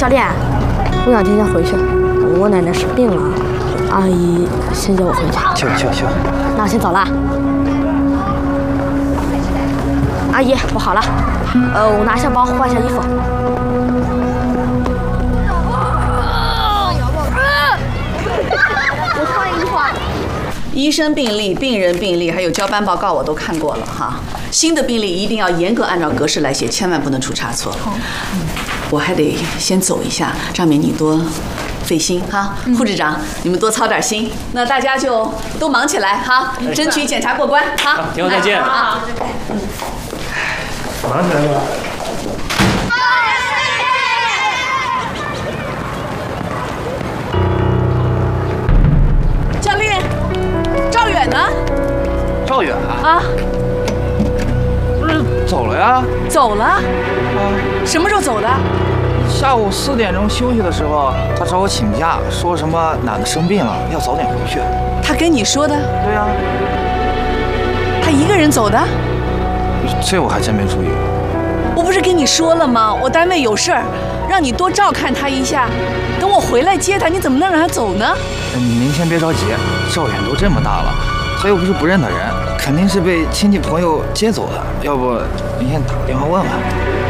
教练，我想今天回去，我奶奶生病了，阿姨先接我回去。 去， 那我先走了。阿姨，我好了，我拿下包，换下衣服。我换衣服。 医生病历、病人病历还有交班报告我都看过了哈。新的病历一定要严格按照格式来写，千万不能出差错。好，我还得先走一下，张敏你多费心哈。护士长，你们多操点心。那大家就都忙起来哈，争取检查过关哈。 以后再见。 好。 忙起来吧。 教练，赵远呢？ 赵远啊， 不是走了呀？ 走了。 啊， 什么时候走的？ 下午4点钟休息的时候，他找我请假，说什么奶奶生病了，要早点回去。 他跟你说的？ 对呀。 他一个人走的？ 这我还真没注意。 我不是跟你说了吗？我单位有事儿，让你多照看他一下。等我回来接他，你怎么能让他走呢？ 您先别着急，赵远都这么大了，他又不是不认的人，肯定是被亲戚朋友接走的。要不您先打个电话问问。